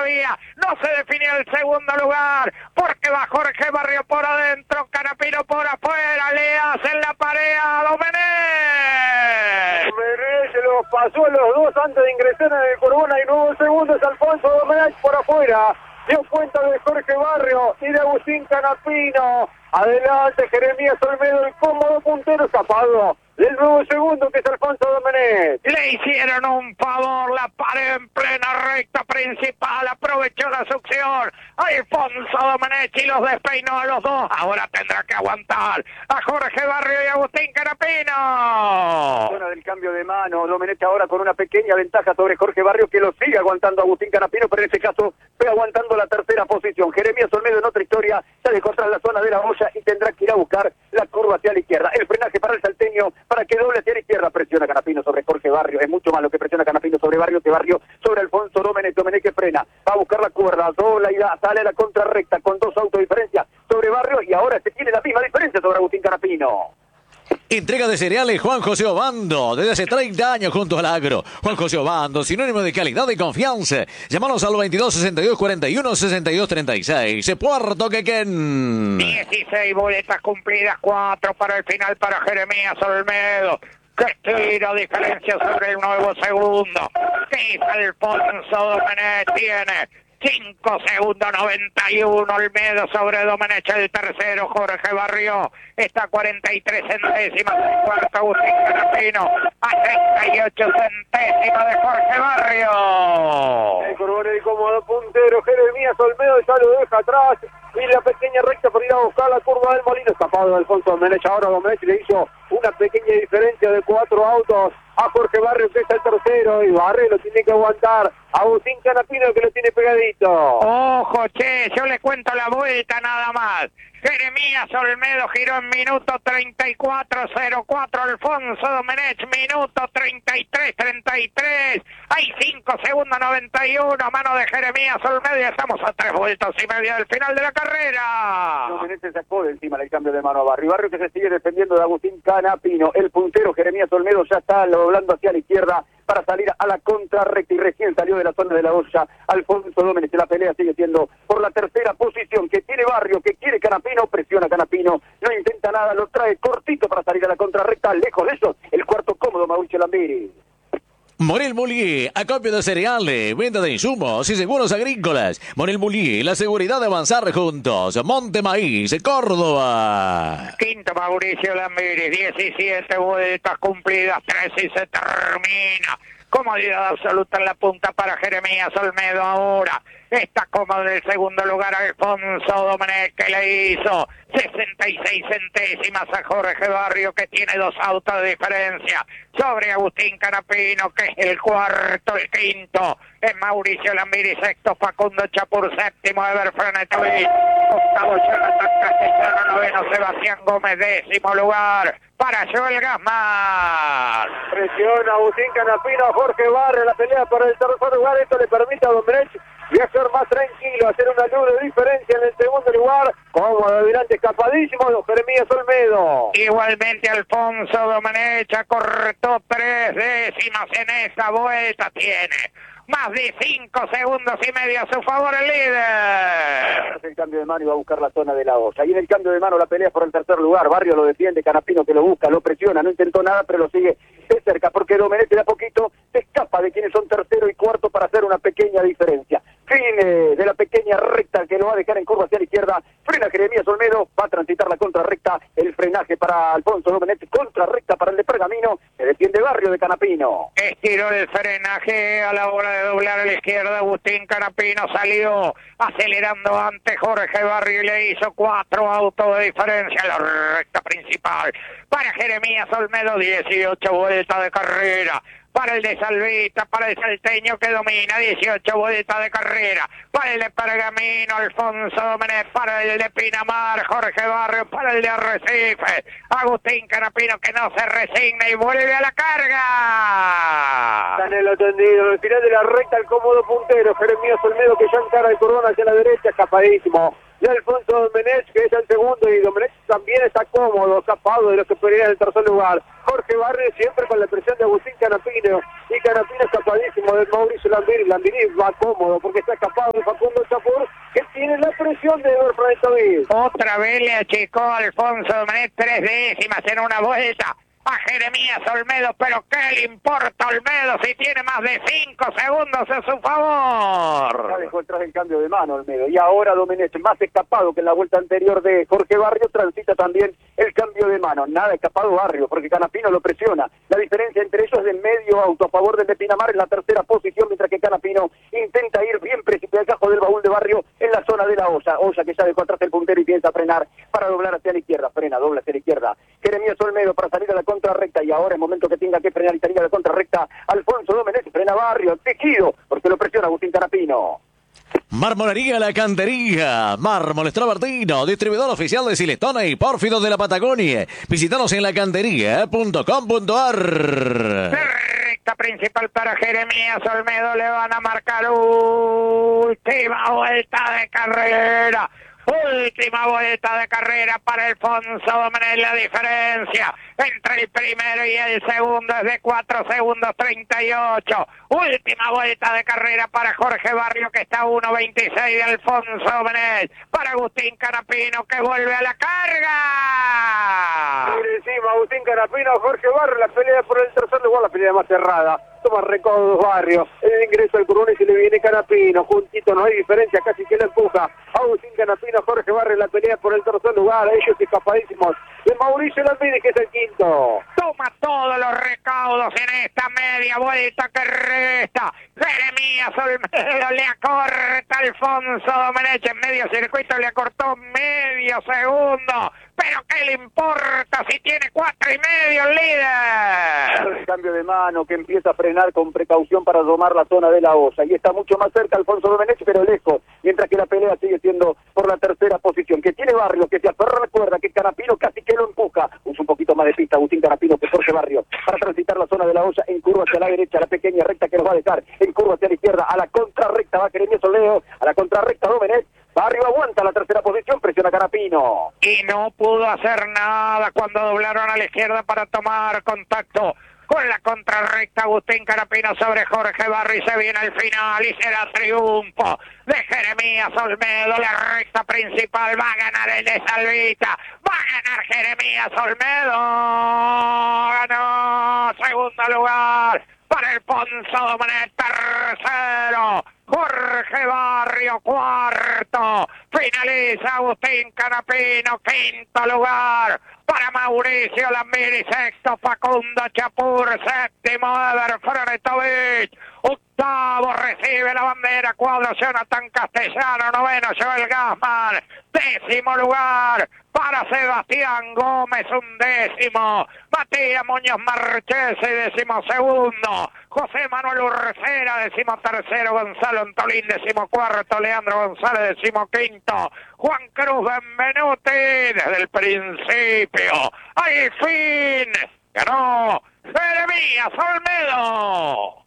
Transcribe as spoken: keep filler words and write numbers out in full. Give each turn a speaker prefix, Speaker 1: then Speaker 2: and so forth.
Speaker 1: todavía. No se definió el segundo lugar, porque va Jorge Barrio por adentro, Canapino por afuera, le hacen la pared a Domenech.
Speaker 2: Domenech se los pasó a los dos antes de ingresar en el Corona y nuevos segundos. Alfonso Domenech por afuera. Dio cuenta de Jorge Barrio y de Agustín Canapino. Adelante Jeremías Olmedo, el cómodo puntero, escapado del nuevo segundo que es Alfonso Domenech.
Speaker 1: Le hicieron un favor, la pared en plena recta principal, aprovechó la succión Alfonso Domenech y los despeinó a los dos. Ahora tendrá que aguantar a Jorge Barrio y Agustín Canapino.
Speaker 2: Zona del cambio de mano, Domenech ahora con una pequeña ventaja sobre Jorge Barrio, que lo sigue aguantando Agustín Canapino, pero en este caso fue aguantando la tercera posición. Jeremías Olmedo en otra historia se dejó atrás la zona de la olla y tendrá que ir a buscar la curva hacia la izquierda. El frenaje para el salteño para que doble hacia la izquierda. Presiona Canapino sobre Jorge Barrio. Es mucho más lo que presiona Canapino sobre Barrio que Barrio sobre Alfonso Domenech. Domenech que frena. Va a buscar la cuerda. Dobla y da. Sale a la contrarrecta con dos autos de diferencia sobre Barrio y ahora se tiene la misma diferencia sobre Agustín Canapino.
Speaker 3: Entrega de cereales Juan José Obando, desde hace treinta años junto al agro. Juan José Obando, sinónimo de calidad y confianza. Llámanos al veintidós sesenta y dos cuarenta y uno sesenta y dos treinta y seis. Puerto Quequén.
Speaker 1: dieciséis boletas cumplidas, cuatro para el final para Jeremías Olmedo. Que tira diferencia sobre el nuevo segundo. Que Alfonso Domenech tiene cinco segundos noventa y uno. Olmedo sobre Domenech el tercero. Jorge Barrio está a cuarenta y tres centésimas del cuarto. Agustín Canapino a treinta y ocho centésimas de Jorge Barrio.
Speaker 2: El coronel cómodo puntero Jeremías Olmedo ya lo deja atrás y la pequeña recta para ir a buscar la curva del Molino, escapado de Alfonso Domenech. Ahora Domenech le hizo una pequeña diferencia de cuatro autos a Jorge Barrio, que está el tercero, y Barrio lo tiene que aguantar. Agustín Canapino que lo tiene pegadito.
Speaker 1: Ojo, che, yo le cuento la vuelta nada más. Jeremías Olmedo giró en minuto treinta y cuatro cero cuatro. Alfonso Domenech, minuto treinta y tres treinta y tres. Hay cinco segundos noventa y uno. Mano de Jeremías Olmedo y estamos a tres vueltas y media del final de la carrera.
Speaker 2: Domenech se sacó de encima del cambio de mano a Barrio. Barrio que se sigue defendiendo de Agustín Canapino. El puntero Jeremías Olmedo ya está doblando hacia la izquierda para salir a la contrarrecta y recién salió de la zona de la olla Alfonso Domenech. La pelea sigue siendo por la tercera posición que tiene Barrio, que quiere Canapino, presiona Canapino, no intenta nada, lo trae cortito para salir a la contrarrecta. Lejos de eso, el cuarto cómodo Mauricio Lambiri.
Speaker 3: Morel Moulier, acopio de cereales, venta de insumos y seguros agrícolas. Morel Moulier, la seguridad de avanzar juntos. Monte Maíz, Córdoba.
Speaker 1: Quinto Mauricio Lambiri, diecisiete vueltas cumplidas, tres y se termina. Comodidad absoluta en la punta para Jeremías Olmedo ahora. Está cómodo en el segundo lugar Alfonso Domenech, que le hizo sesenta y seis centésimas a Jorge Barrio, que tiene dos autos de diferencia sobre Agustín Canapino, que es el cuarto, el quinto es Mauricio Lambiri, sexto Facundo Chapur, séptimo Eber Frenetovich, octavo Jonathan Castellano, noveno Sebastián Gómez, décimo lugar para Joel Gasman.
Speaker 2: Presiona Agustín Canapino a Jorge Barrio, la pelea por el tercer lugar. Esto le permite a Domenech viajar más tranquilo, hacer una luz de diferencia en el segundo lugar. Como adelante, escapadísimo de Jeremías Olmedo.
Speaker 1: Igualmente Alfonso Domenech acortó tres décimas en esta vuelta. Tiene más de cinco segundos y medio a su favor el líder.
Speaker 2: El cambio de mano y va a buscar la zona de la olla. Y en el cambio de mano la pelea por el tercer lugar. Barrio lo defiende, Canapino que lo busca, lo presiona, no intentó nada, pero lo sigue de cerca, porque Domenech de a poquito se escapa de quienes son tercero y cuarto para hacer una pequeña diferencia. Fin eh, de la pequeña recta que lo va a dejar en curva hacia la izquierda. Frena Jeremías Olmedo, va a transitar la contrarrecta. El frenaje para Alfonso Domenech, contrarrecta para el de Pergamino. Se defiende Barrio de Canapino.
Speaker 1: Estiró el frenaje a la hora de doblar a la izquierda. Agustín Canapino salió acelerando ante Jorge Barrio y le hizo cuatro autos de diferencia en la recta principal. Para Jeremías Olmedo, dieciocho vueltas de carrera. Para el de Salvita, para el salteño que domina, dieciocho vueltas de carrera. Para el de Pergamino, Alfonso Domenech. Para el de Pinamar, Jorge Barrio. Para el de Arrecife, Agustín Canapino, que no se resigna y vuelve a la carga.
Speaker 2: Está en el atendido, al final de la recta el cómodo puntero Jeremías Olmedo, que ya encara el corona hacia la derecha, escapadísimo de Alfonso Domenech, que es el segundo, y Domenech también está cómodo, escapado de los que pelean en el tercer lugar. Jorge Barrio siempre con la presión de Agustín Canapino, y Canapino escapadísimo de Mauricio Lambiri. Lambiri va cómodo porque está escapado de Facundo Chapur, que tiene la presión de Eduardo David.
Speaker 1: Otra vez le achicó Alfonso Domenech tres décimas en una vuelta a Jeremías Olmedo, pero ¿qué le importa Olmedo si tiene más de cinco segundos a su favor?
Speaker 2: Ya dejó atrás el cambio de mano Olmedo, y ahora Domenech, más escapado que en la vuelta anterior de Jorge Barrio, transita también el cambio de mano. Nada escapado Barrio, porque Canapino lo presiona. La diferencia entre ellos es de medio auto a favor de Pinamar en la tercera posición, mientras que Canapino intenta ir bien precipitado del baúl de Barrio en la zona de la Olla. Olla que ya dejó atrás el puntero y piensa frenar para doblar hacia la izquierda. Frena, dobla hacia la izquierda. Jeremías Olmedo para salir a la contrarrecta, y ahora es momento que tenga que frenar y salir a la contrarrecta. Alfonso Domenech, frena Barrio, tejido, porque lo presiona Agustín Canapino.
Speaker 3: Marmolería La Cantería, Mármoles Travertino, distribuidor oficial de Siletona y Pórfido de la Patagonia. Visítanos en lacantería punto com punto ar.
Speaker 1: Recta principal para Jeremías Olmedo, le van a marcar última vuelta de carrera. Última vuelta de carrera para Alfonso Domenech. La diferencia entre el primero y el segundo es de cuatro segundos treinta y ocho. Última vuelta de carrera para Jorge Barrio, que está a uno veintiséis de Alfonso Domenech. Para Agustín Canapino, que vuelve a la carga.
Speaker 2: Por encima Agustín Canapino, Jorge Barrio, la pelea por el tercer lugar, la pelea más cerrada. Toma recodos Barrio, el ingreso al curón y se le viene Canapino, juntito, no hay diferencia, casi que lo empuja. Agustín Canapino, Jorge Barrio, la pelea por el tercer lugar, ellos escapadísimos de Mauricio Lambiri, que es el quinto.
Speaker 1: Toma todos los recaudos en esta media vuelta que resta. Jeremías Olmedo le acorta Alfonso Domenech en medio circuito, le acortó medio segundo. Pero ¿qué le importa si tiene cuatro y medio el líder?
Speaker 2: El cambio de mano que empieza a frenar con precaución para domar la zona de la Olla, y está mucho más cerca Alfonso Domenech, pero lejos, mientras que la pelea sigue siendo por la tercera posición, que tiene Barrio, que se aferra. Recuerda que Canapino casi que lo empuja. Usa un poquito más de pista Agustín Canapino que Jorge Barrio para transitar la zona de la Olla, en curva hacia la derecha, la pequeña recta que nos va a dejar en curva hacia la izquierda, a la contrarrecta va Jeremías Olmedo, a la contrarrecta Domenech. Barrio aguanta la tercera posición, presiona Canapino.
Speaker 1: Y no pudo hacer nada cuando doblaron a la izquierda para tomar contacto con la contrarrecta. Agustín Canapino sobre Jorge Barrio, y se viene al final y será triunfo de Jeremías Olmedo. La recta principal va a ganar el de Salvita, va a ganar Jeremías Olmedo. Ganó segundo lugar para Alfonso Domenech, tercero Jorge Barrio, cuarto finaliza Agustín Canapino, quinto lugar para Mauricio Lambiri, sexto Facundo Chapur, séptimo Eder Frenetovich, octavo recibe la bandera cuadro Jonathan Castellano, noveno Joel Gassman, décimo lugar para Sebastián Gómez, un décimo Matías Muñoz Marchese, décimo segundo José Manuel Urcera, décimo tercero Gonzalo Antolín, décimo cuarto Leandro González, décimo quinto Juan Cruz Benvenuti. Desde el principio al fin ganó Jeremías Olmedo.